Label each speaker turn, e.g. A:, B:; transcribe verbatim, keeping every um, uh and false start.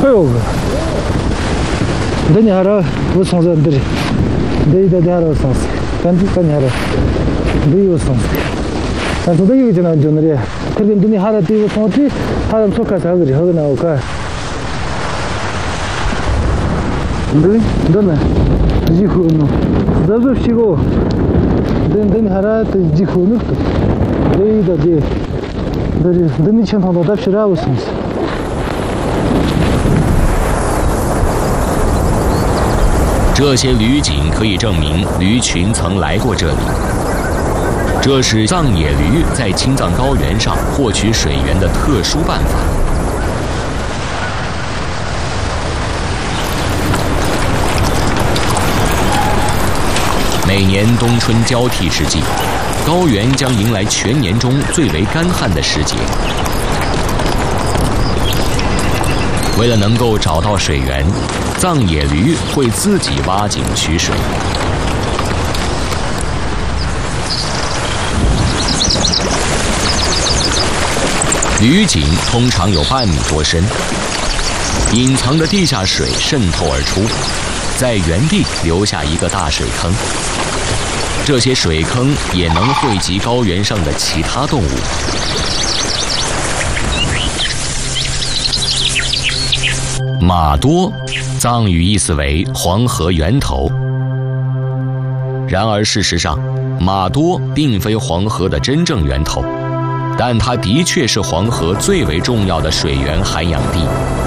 A: 哎呦，等你还着我从这里，等一等还着上次，等等你还着，等有上次，但是都有一点就那里，可能等你还着对我从这，还着做开啥子的，好个那我看。对，等呢，几乎呢，这都是个，等等你还着这几乎呢，对的对，对，等你前头到这来我上次。
B: 这些驴颈可以证明驴群曾来过这里。这是藏野驴在青藏高原上获取水源的特殊办法。每年冬春交替之际，高原将迎来全年中最为干旱的时节。为了能够找到水源，藏野驴会自己挖井取水。驴井通常有半米多深，隐藏的地下水渗透而出，在原地留下一个大水坑。这些水坑也能汇集高原上的其他动物。玛多，藏语意思为黄河源头。然而事实上，玛多并非黄河的真正源头，但它的确是黄河最为重要的水源涵养地。